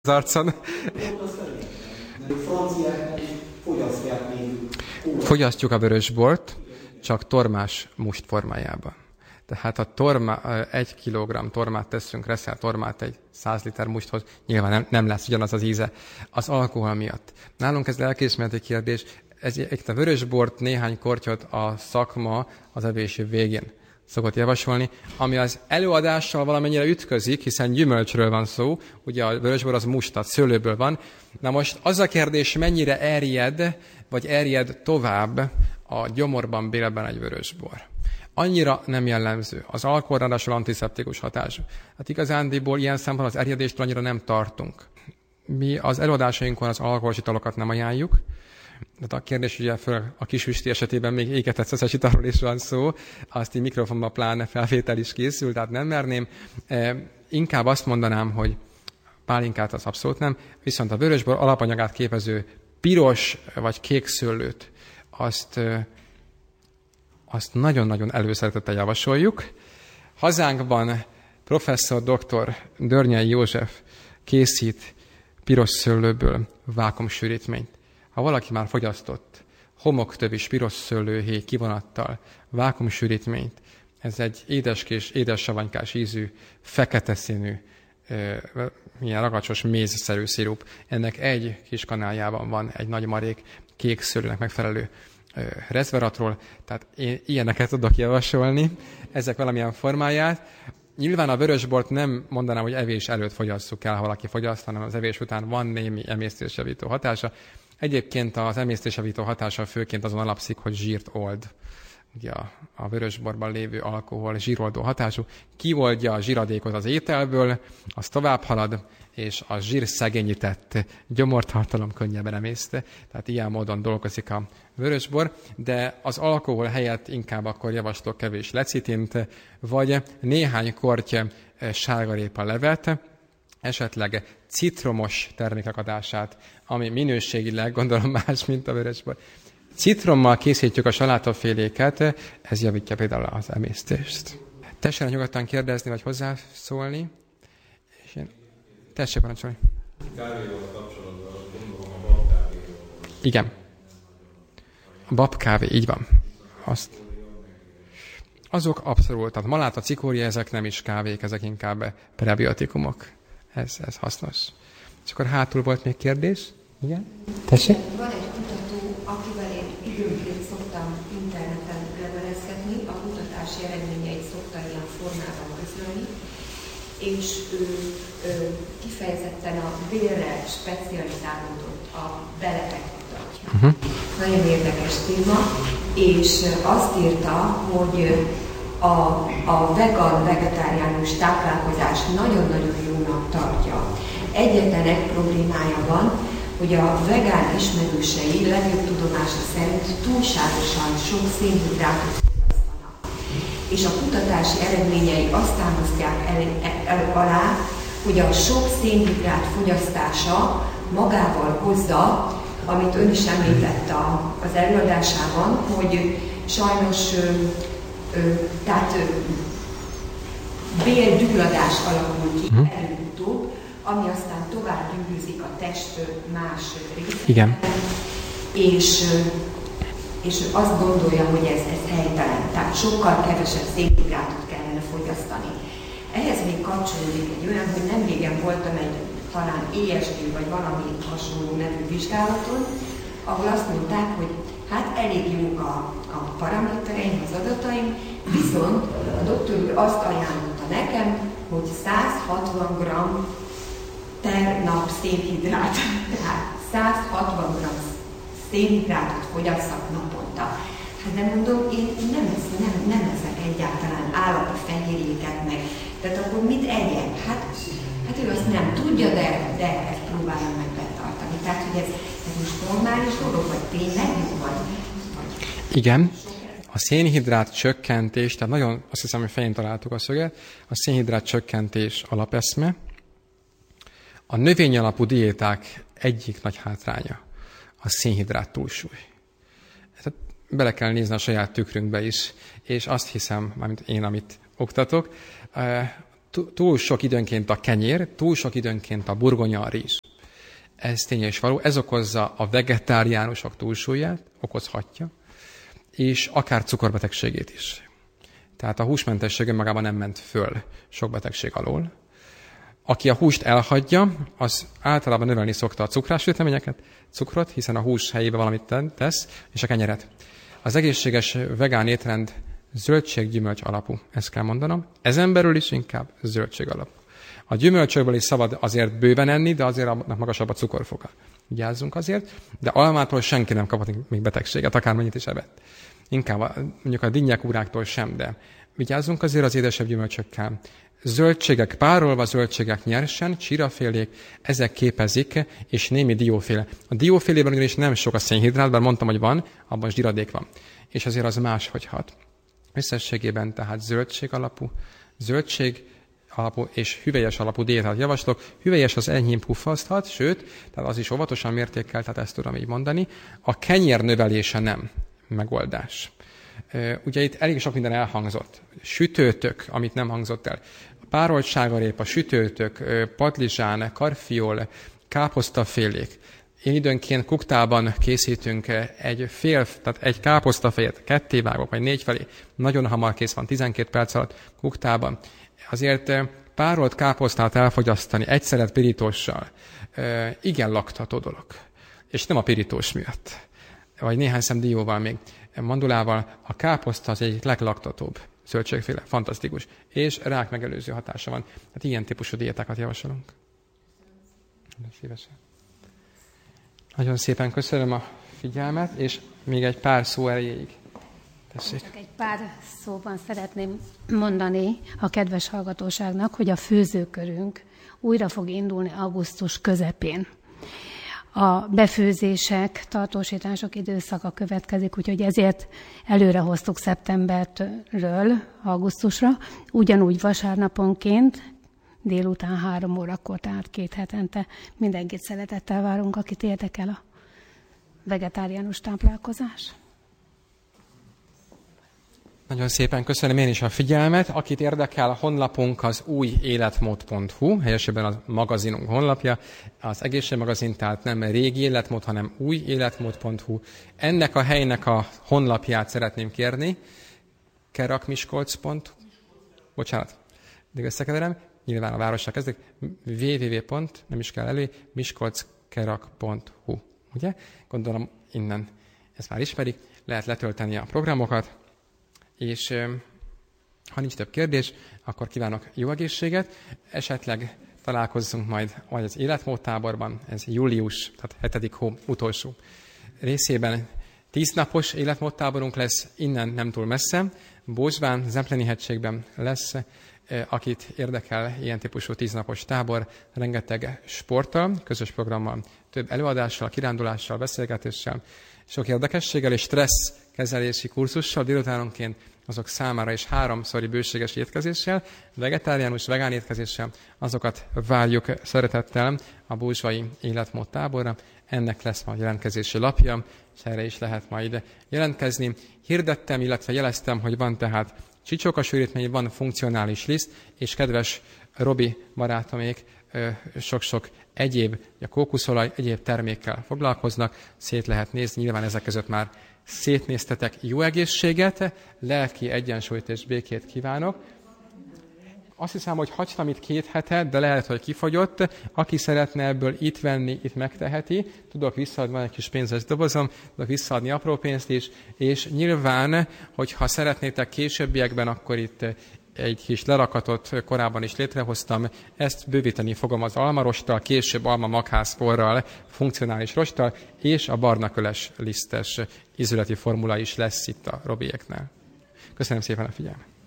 az arcon. Fogyasztjuk a vörösbort, csak tormás must formájában. Tehát ha 1 kilogramm tormát teszünk, reszel tormát egy 100 liter musthoz, nyilván nem lesz ugyanaz az íze az alkohol miatt. Nálunk ez lelkiismereti kérdés. A vörösbort, néhány kortyot a szakma az evés végén szokott javasolni, ami az előadással valamennyire ütközik, hiszen gyümölcsről van szó, ugye a vörösbor az mustat, szőlőből van. Na most az a kérdés, mennyire erjed tovább a gyomorban, bélben egy vörösbor. Annyira nem jellemző. Az alkohol ráadásul antiszeptikus hatású. Hát igazándiból ilyen szempontból az erjedéstől annyira nem tartunk. Mi az előadásainkon az alkoholos italokat nem ajánljuk. De a kérdés ugye a kisüsti esetében még égetett szeszes italról is van szó, azt így mikrofonban pláne felvétel is készül, tehát nem merném. Inkább azt mondanám, hogy pálinkát az abszolút nem, viszont a vörösbor alapanyagát képező piros vagy kék szőlőt, azt nagyon-nagyon előszeretettel javasoljuk. Hazánkban professzor dr. Dörnyei József készít piros szőlőből vákuumsűrítményt. Ha valaki már fogyasztott homoktövis piros szőlőhéj kivonattal vákuumsűrítményt, ez egy édeskés, édes savanykás ízű, fekete színű, milyen ragacsos mézszerű szirup. Ennek egy kis kanáljában van egy nagy marék kék szőlőnek megfelelő resveratrol, tehát én ilyeneket tudok javasolni, ezek valamilyen formáját. Nyilván a vörösbort nem mondanám, hogy evés előtt fogyasszuk el, ha valaki fogyaszt, hanem az evés után van némi emésztésjavító hatása. Egyébként az emésztésjavító hatása főként azon alapszik, hogy zsírt old. Ugye a vörösborban lévő alkohol zsíroldó hatású. Kioldja a zsíradékot az ételből, az tovább halad, és a zsírszegényített gyomortartalom könnyebben emészte. Tehát ilyen módon dolgozik a vörösbor, de az alkohol helyett inkább akkor javaslok kevés lecitint, vagy néhány korty sárgarépa levet, esetleg citromos termékek adását, ami minőségileg gondolom más, mint a vörösbor. Citrommal készítjük a salátaféléket, ez javítja például az emésztést. Tessenek nyugodtan kérdezni, vagy hozzászólni. És én... Tessék parancsolni. Kávéval kapcsolatban gondolom a babkávéval. Igen. A babkávé, így van. Azok abszolút, tehát maláta, cikória, ezek nem is kávék, ezek inkább prebiotikumok. Ez hasznos. És akkor hátul volt még kérdés? Igen? Tessék? Van egy kutató, akivel én időnként szoktam interneten levelezgetni, a kutatási eredményeit szokta ilyen formában közölni, és ő kifejezetten a bélre specializálódott, a beletek kutatja. Nagyon érdekes téma, és azt írta, hogy a vegan-vegetáriánus táplálkozást nagyon-nagyon jónak tartja. Egyetlen egy problémája van, hogy a vegán ismerősei legjobb tudomása szerint túlságosan sok szénhidrátot fogyasztanak. És a kutatási eredményei azt támasztják alá, hogy a sok szénhidrát fogyasztása magával hozza, amit ön is említett az előadásában, hogy sajnos tehát bélgyulladás alakul ki előbb-utóbb, ami aztán tovább gyűrűzik a test más részében. És azt gondolja, hogy ez helytelen. Tehát sokkal kevesebb szénhidrátot kellene fogyasztani. Ehhez még kapcsolódik egy olyan, hogy nem régen voltam egy talán ESG vagy valami hasonló nevű vizsgálaton, ahol azt mondták, hogy hát elég jók a paramétereim, az adataim, viszont a doktor úr azt ajánlotta nekem, hogy 160 g per nap szénhidrát, tehát 160 g szénhidrátot fogyasszak naponta. Hát de mondom, én nem eszek egyáltalán állati fehérjéket meg. Tehát akkor mit egyek? Hát ő azt nem tudja, de ezt próbálja meg betartani. Tehát, hogy ez most normális dolog, vagy tényleg jó, vagy... Igen. A szénhidrát csökkentés, tehát nagyon azt hiszem, hogy fején találtuk a szöget, a szénhidrát csökkentés alapeszme. A növényalapú diéták egyik nagy hátránya a szénhidrát túlsúly. Tehát bele kell nézni a saját tükrünkbe is, és azt hiszem, mármint én, amit oktatok, túl sok időnként a kenyér, túl sok időnként a burgonya, a rizs. Ez tény és való, ez okozza a vegetáriánusok túlsúlyát, okozhatja, és akár cukorbetegségét is. Tehát a húsmentessége magában nem ment föl sok betegség alól. Aki a húst elhagyja, az általában növelni szokta a cukrásüteményeket, cukrot, hiszen a hús helyébe valamit tesz, és a kenyeret. Az egészséges vegán étrend zöldséggyümölcs alapú, ezt kell mondanom. Ezen belül is inkább zöldség alapú. A gyümölcsökből is szabad azért bőven enni, de azért annak magasabb a cukorfoka. Vigyázzunk azért, de almától senki nem kaphat még betegséget, akármennyit is evett. Inkább mondjuk a dinnyekúráktól sem, de vigyázzunk azért az édesebb gyümölcsökkel. Zöldségek párolva, zöldségek nyersen, csirafélék, ezek képezik, és némi dióféle. A diófélében ugyanis nem sok a szénhidrát, bár mondtam, hogy van, abban zsiradék van. És azért az máshogy hat. Összességében tehát zöldség alapú és hüvelyes alapú diétát javaslok. Hüvelyes az enyhén puffaszthat, sőt, tehát az is óvatosan mértékkel, tehát ezt tudom így mondani. A kenyér növelése nem megoldás. Ugye itt elég sok minden elhangzott. Sütőtök, amit nem hangzott el. Párolt sárgarépa, sütőtök, padlizsán, karfiol, káposztafélék. Én időnként kuktában készítünk tehát egy káposztafélet, kettévágok, vagy 4 felé. Nagyon hamar kész van, 12 perc alatt kuktában. Azért párolt káposztát elfogyasztani egy szelet pirítóssal, igen laktató dolog. És nem a pirítós miatt. Vagy néhány szem dióval még. Mandulával a káposzta az egyik leglaktatóbb zöldségféle, fantasztikus, és rák megelőző hatása van. Tehát ilyen típusú diétákat javasolunk. Szívesen. Nagyon szépen köszönöm a figyelmet, és még egy pár szó erejéig. Tessék. Csak egy pár szóban szeretném mondani a kedves hallgatóságnak, hogy a főzőkörünk újra fog indulni augusztus közepén. A befőzések, tartósítások időszaka következik, úgyhogy ezért előre hoztuk szeptemberről augusztusra, ugyanúgy vasárnaponként, délután 3 órakor, tehát 2 hetente mindenkit szeretettel várunk, akit érdekel a vegetáriánus táplálkozás. Nagyon szépen köszönöm én is a figyelmet. Akit érdekel, a honlapunk az újéletmód.hu, helyesebben a magazinunk honlapja, az egészségmagazin, tehát nem régi életmód, hanem újéletmód.hu. Ennek a helynek a honlapját szeretném kérni, kerakmiskolc.hu. Bocsánat, de összekeverem, nyilván a várossal kezdek, miskolckerak.hu. Ugye? Gondolom innen ezt már ismerik, lehet letölteni a programokat, és ha nincs több kérdés, akkor kívánok jó egészséget. Esetleg találkozzunk majd vagy az életmódtáborban, ez július, tehát 7. hó utolsó részében 10 napos életmódtáborunk lesz, innen nem túl messze. Bósbán, Zempleni hegységben lesz, akit érdekel ilyen típusú 10 napos tábor, rengeteg sporttal, közös programmal, több előadással, kirándulással, beszélgetéssel, sok érdekességgel és stressz kezelési kurzussal délutánonként azok számára is 3-szori bőséges étkezéssel, vegetáriánus, vegán étkezéssel, azokat várjuk szeretettel a Bósvai életmód táborra. Ennek lesz majd jelentkezési lapja, és erre is lehet majd jelentkezni. Hirdettem, illetve jeleztem, hogy van tehát csicsókasűrítmény, van funkcionális liszt, és kedves Robi barátomék sok-sok egyéb, a kókuszolaj, egyéb termékkel foglalkoznak, szét lehet nézni, nyilván ezek között már szétnéztetek. Jó egészséget, lelki egyensúlyt és békét kívánok. Azt hiszem, hogy hagytam itt 2 hetet, de lehet, hogy kifogyott. Aki szeretne ebből itt venni, itt megteheti. Tudok visszaadni, van egy kis pénzes dobozom, tudok visszaadni apró pénzt is, és nyilván, hogyha szeretnétek későbbiekben, akkor itt egy kis lerakatot korábban is létrehoztam, ezt bővíteni fogom az almarosttal, később alma-maghászporral, funkcionális rosttal, és a barnaköles lisztes ízületi formula is lesz itt a Robiéknál. Köszönöm szépen a figyelmet!